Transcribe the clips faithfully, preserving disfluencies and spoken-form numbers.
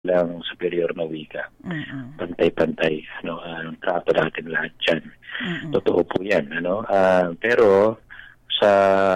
lang superior na wika. Mm. Pantay-pantay, ano, ah, ang trato natin lahat diyan. Mm. Totoo po 'yan, ano. Ah, pero sa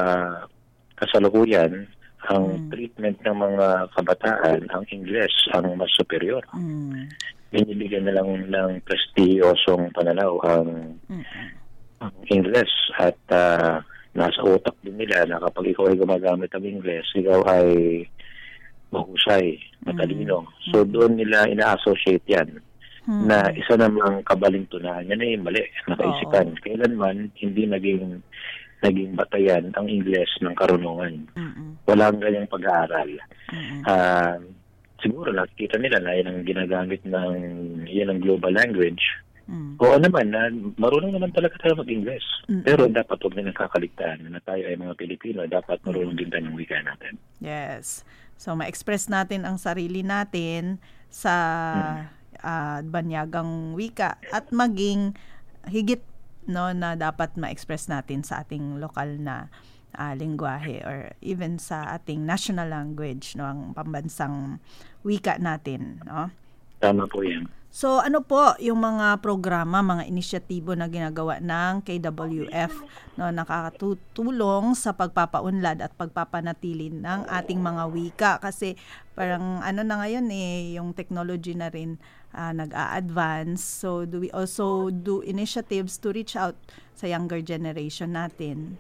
kasalukuyan, ang Mm. treatment ng mga kabataan, ang Ingles ang mas superior. Mm. Binibigyan na lang ng prestihiyosong pananaw ang Mm. ang Ingles at ah, nasa utak din nila na kapag ikaw ay gumagamit ng Ingles, ikaw ay mahusay, matalino. Mm. So doon nila ina-associate 'yan Mm. na isa namang kabaligtaran. Yan ay mali na kaisipan. Oo. Kailanman hindi naging naging batayan ang Ingles ng karunungan. Mm. Walang ganyang pag-aaral. Mm. Ah, siguro nakikita nila na yan ang ginagamit ng yan ang global language. Mm. Oo naman, na marunong naman talaga tayo mag-Ingles. Mm. Pero dapat huwag na nakakaligtaan na tayo ay mga Pilipino, dapat marunong din tayo ng wika natin. Yes. So, ma-express natin ang sarili natin sa ah, banyagang wika at maging higit no na dapat ma-express natin sa ating lokal na ah, lengguwahe or even sa ating national language, no, ang pambansang wika natin, no? Tama po yan. So ano po yung mga programa, mga inisyatibo na ginagawa ng K W F no nakakatulong sa pagpapaunlad at pagpapanatili ng ating mga wika, kasi parang ano na ngayon eh yung technology na rin uh, nag-a-advance. So do we also do initiatives to reach out sa younger generation natin?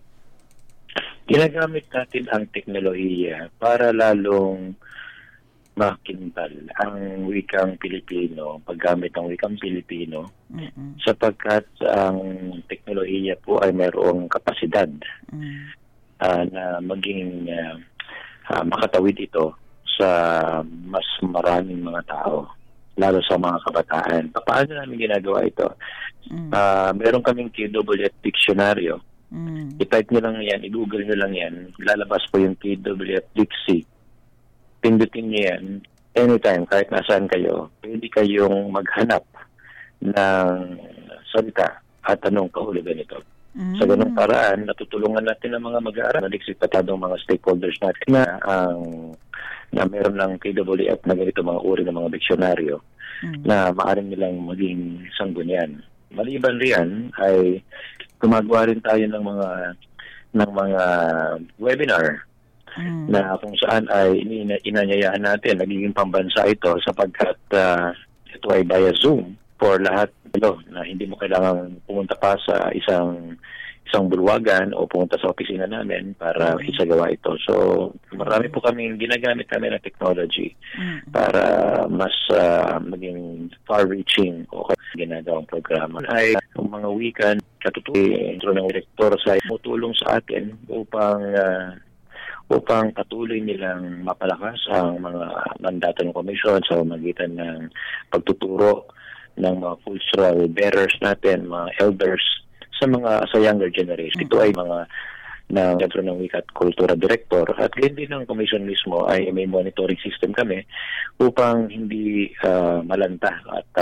Ginagamit natin ang teknolohiya para lalong makintal ang wikang Pilipino, paggamit ng wikang Pilipino, Mm-mm. sapagkat ang teknolohiya po ay mayroong kapasidad Mm. uh, na maging uh, uh, makatawid ito sa mas maraming mga tao, lalo sa mga kabataan. Paano namin ginagawa ito? Mm. Uh, meron kaming K W F dictionary. Mm. I-type nyo lang yan, i-google nyo lang yan, lalabas po yung K W F Dixie. Pindutin niyo yan anytime, kahit nasaan kayo, pwede kayong maghanap ng salita at anong kahulugan nito. Mm. Sa ganung paraan, natutulungan natin ang mga mag-aaral, naliksipatadong mga stakeholders natin na ang na meron ng K W F na ganito mga uri ng mga diksyonaryo Mm. na maaaring nilang maging sanggunian. Maliban riyan ay gumagawa rin tayo ng mga ng mga webinar Mm. na kung saan ay ina- inanyayaan natin, nagiging pambansa ito sapagkat uh, ito ay via Zoom for lahat ito, na hindi mo kailangang pumunta pa sa isang isang bulwagan o pumunta sa opisina namin para Mm. isagawa ito. So, marami po kaming ginagamit kami ng technology Mm. para mas uh, maging far-reaching o ginagawang programa. Ay, ang mga wikan, katutuloy, intro ng direktor sa tumutulong sa atin upang uh, upang patuloy nilang mapalakas ang mga mandato ng komisyon sa pamamagitan ng pagtuturo ng mga cultural bearers natin, mga elders, sa mga sa younger generation. Ito ay mga ng Sentro ng Wika at Kultura Director at ganyan din ng komisyon mismo ay may monitoring system kami upang hindi uh, malanta at